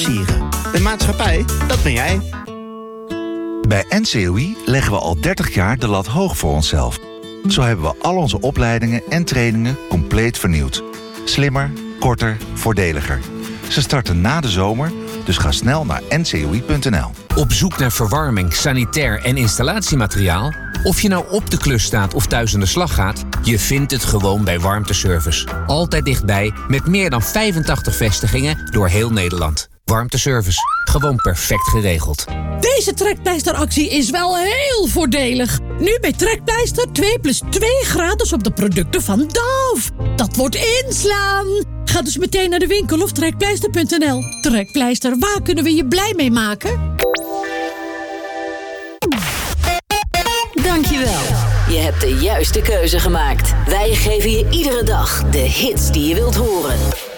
versieren. De maatschappij, dat ben jij. Bij NCOI leggen we al 30 jaar de lat hoog voor onszelf. Zo hebben we al onze opleidingen en trainingen compleet vernieuwd. Slimmer, korter, voordeliger. Ze starten na de zomer, dus ga snel naar ncoi.nl. Op zoek naar verwarming, sanitair en installatiemateriaal? Of je nou op de klus staat of thuis aan de slag gaat, je vindt het gewoon bij Warmteservice. Altijd dichtbij, met meer dan 85 vestigingen door heel Nederland. Warmteservice, gewoon perfect geregeld. Deze trekpleisteractie is wel heel voordelig. Nu bij Trekpleister 2+2 gratis op de producten van Dove. Dat wordt inslaan. Ga dus meteen naar de winkel of trekpleister.nl. Trekpleister, waar kunnen we je blij mee maken? Dankjewel. Je hebt de juiste keuze gemaakt. Wij geven je iedere dag de hits die je wilt horen.